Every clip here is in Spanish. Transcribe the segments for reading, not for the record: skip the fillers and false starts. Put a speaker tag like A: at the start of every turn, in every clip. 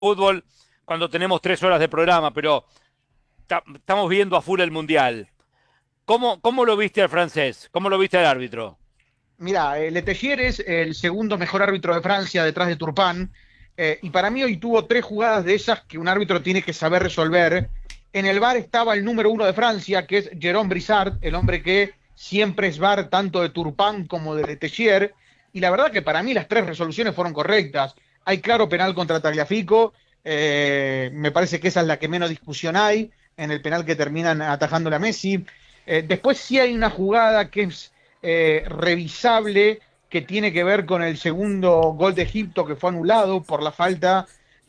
A: fútbol cuando tenemos 3 horas de programa, pero estamos viendo a full el Mundial. ¿Cómo lo viste al francés? ¿Cómo lo viste al árbitro?
B: Mira, Letelier es el segundo mejor árbitro de Francia detrás de Turpin, y para mí hoy tuvo tres jugadas de esas que un árbitro tiene que saber resolver. En el VAR estaba el número uno de Francia, que es Jérôme Brissard, el hombre que siempre es VAR tanto de Turpin como de Letelier, y la verdad que para mí las tres resoluciones fueron correctas. Hay claro penal contra Tagliafico, me parece que esa es la que menos discusión hay, en el penal que terminan atajándole a Messi. Después sí hay una jugada que es revisable, que tiene que ver con el segundo gol de Egipto que fue anulado por la falta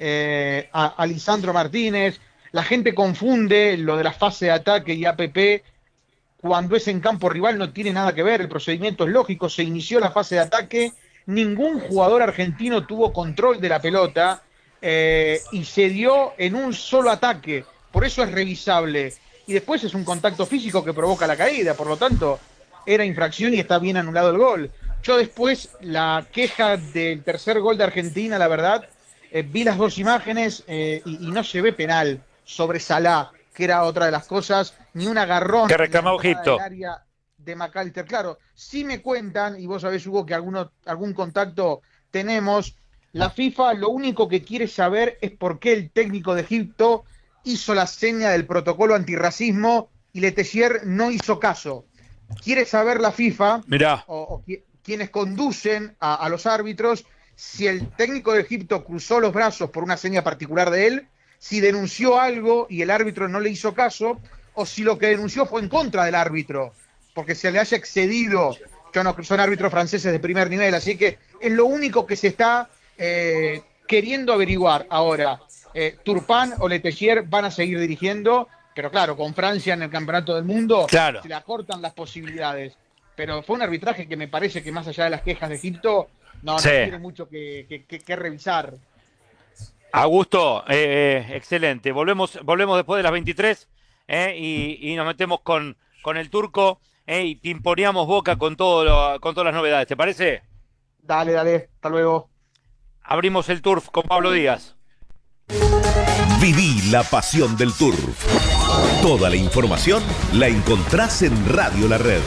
B: a Lisandro Martínez. La gente confunde lo de la fase de ataque y APP cuando es en campo rival, no tiene nada que ver, el procedimiento es lógico, se inició la fase de ataque, ningún jugador argentino tuvo control de la pelota, y se dio en un solo ataque, por eso es revisable, y después es un contacto físico que provoca la caída, por lo tanto era infracción y está bien anulado el gol. Yo después, la queja del tercer gol de Argentina, la verdad, vi las dos imágenes, y no se ve penal sobre Salah, que era otra de las cosas, ni un agarrón
A: Que
B: en la
A: reclamó
B: entrada del
A: Egipto.
B: área de McAllister. Claro, sí me cuentan, y vos sabés, Hugo, que algún contacto tenemos, la FIFA lo único que quiere saber es por qué el técnico de Egipto hizo la seña del protocolo antirracismo y Letelier no hizo caso. Quiere saber la FIFA,
A: Mirá,
B: quienes conducen a los árbitros, si el técnico de Egipto cruzó los brazos por una seña particular de él, si denunció algo y el árbitro no le hizo caso, o si lo que denunció fue en contra del árbitro, porque se le haya excedido. Yo no, son árbitros franceses de primer nivel, así que es lo único que se está queriendo averiguar ahora. Turpin o Letelier van a seguir dirigiendo, pero claro, con Francia en el Campeonato del Mundo
A: claro.
B: se le acortan las posibilidades. Pero fue un arbitraje que me parece que más allá de las quejas de Egipto, no
A: Sí.
B: tiene mucho que revisar.
A: Augusto, excelente. Volvemos después de las 23, y nos metemos con el turco, y pimponeamos Boca con todas las novedades. ¿Te parece?
B: Dale, dale, hasta luego.
A: Abrimos el turf con Pablo Díaz.
C: Viví la pasión del Turf. Toda la información la encontrás en Radio La Red.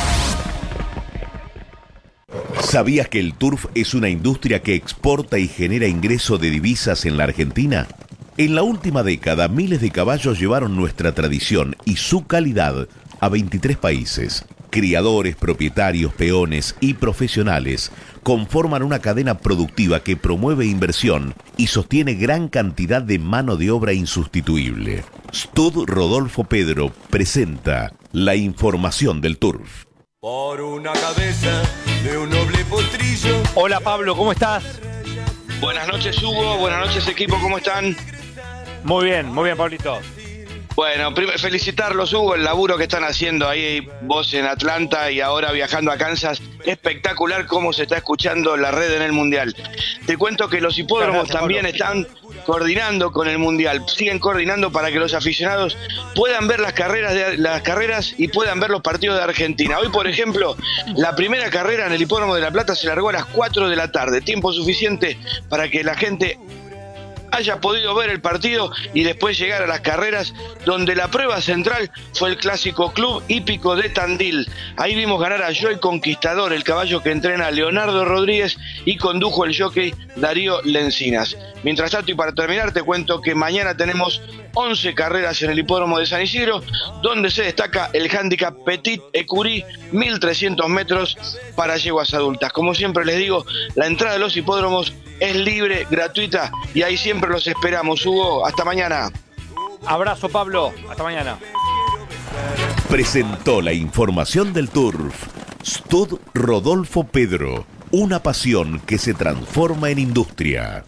C: ¿Sabías que el Turf es una industria que exporta y genera ingreso de divisas en la Argentina? En la última década, miles de caballos llevaron nuestra tradición y su calidad a 23 países. Criadores, propietarios, peones y profesionales conforman una cadena productiva que promueve inversión y sostiene gran cantidad de mano de obra insustituible. Stud Rodolfo Pedro presenta la información del Turf.
D: Por una cabeza de un noble potrillo.
A: Hola Pablo, ¿cómo estás?
E: Buenas noches, Hugo. Buenas noches, equipo. ¿Cómo están?
A: Muy bien, Pablito.
E: Bueno, felicitarlos, Hugo, el laburo que están haciendo ahí vos en Atlanta y ahora viajando a Kansas. Espectacular cómo se está escuchando la red en el Mundial. Te cuento que los hipódromos
A: Gracias,
E: también
A: Pablo.
E: están coordinando con el Mundial. Siguen coordinando para que los aficionados puedan ver las carreras y puedan ver los partidos de Argentina. Hoy, por ejemplo, la primera carrera en el Hipódromo de La Plata se largó a las 4 de la tarde. Tiempo suficiente para que la gente haya podido ver el partido y después llegar a las carreras, donde la prueba central fue el clásico Club Hípico de Tandil. Ahí vimos ganar a Joy Conquistador, el caballo que entrena a Leonardo Rodríguez y condujo el jockey Darío Lencinas. Mientras tanto, y para terminar, te cuento que mañana tenemos 11 carreras en el hipódromo de San Isidro, donde se destaca el handicap Petit Ecurie, 1300 metros para yeguas adultas. Como siempre les digo, la entrada de los hipódromos es libre, gratuita, y ahí siempre los esperamos. Hugo, hasta mañana.
A: Abrazo Pablo, hasta mañana.
C: Presentó la información del Turf. Stud Rodolfo Pedro, una pasión que se transforma en industria.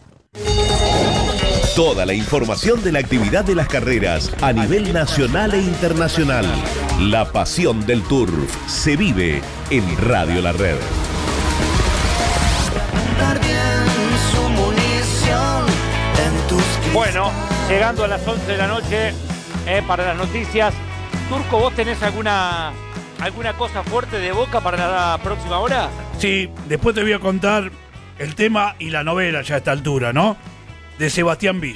C: Toda la información de la actividad de las carreras a nivel nacional e internacional. La pasión del Turf se vive en Radio La Red.
A: Bueno, llegando a las 11 de la noche, para las noticias. Turco, ¿vos tenés alguna cosa fuerte de Boca para la próxima hora?
F: Sí, después te voy a contar el tema y la novela ya a esta altura, ¿no? de Sebastián Villa.